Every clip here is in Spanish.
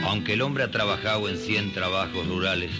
Aunque el hombre ha trabajado en 100 trabajos rurales,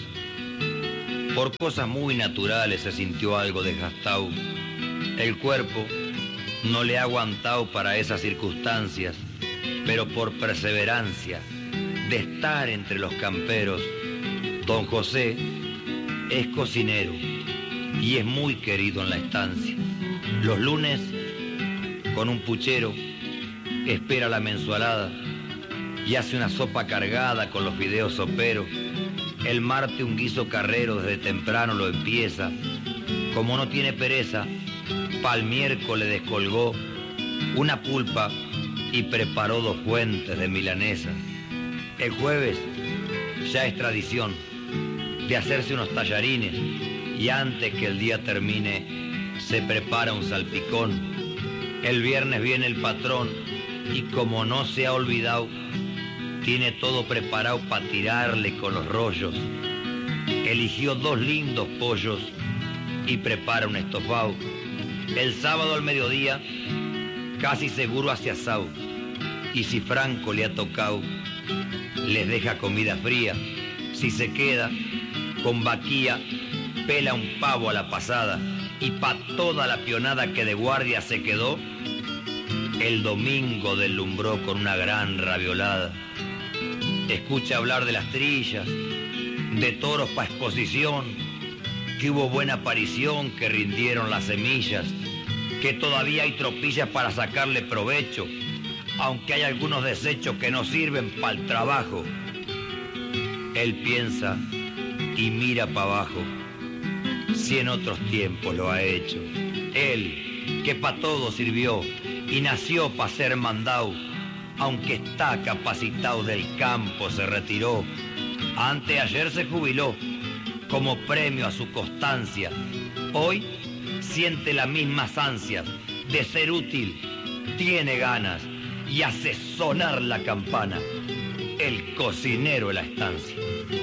por cosas muy naturales se sintió algo desgastado. El cuerpo no le ha aguantado para esas circunstancias, pero por perseverancia de estar entre los camperos, don José es cocinero y es muy querido en la estancia. Los lunes, con un puchero, espera la mensualada y hace una sopa cargada con los fideos soperos. El martes un guiso carrero desde temprano lo empieza. Como no tiene pereza, pa'l miércoles descolgó una pulpa y preparó 2 fuentes de milanesa. El jueves ya es tradición de hacerse unos tallarines y antes que el día termine se prepara un salpicón. El viernes viene el patrón y como no se ha olvidado, tiene todo preparado para tirarle con los rollos. Eligió 2 lindos pollos y prepara un estofado. El sábado al mediodía, casi seguro hace asado. Y si Franco le ha tocado, les deja comida fría. Si se queda, con vaquía, pela un pavo a la pasada. Y pa' toda la pionada que de guardia se quedó, el domingo deslumbró con una gran raviolada. Escucha hablar de las trillas, de toros pa' exposición, que hubo buena aparición, que rindieron las semillas, que todavía hay tropillas para sacarle provecho, aunque hay algunos desechos que no sirven para el trabajo. Él piensa y mira para abajo, si en otros tiempos lo ha hecho. Él, que pa' todo sirvió y nació pa' ser mandado, aunque está capacitado del campo, se retiró. Anteayer se jubiló como premio a su constancia. Hoy siente las mismas ansias de ser útil, tiene ganas y hace sonar la campana. El cocinero de la estancia.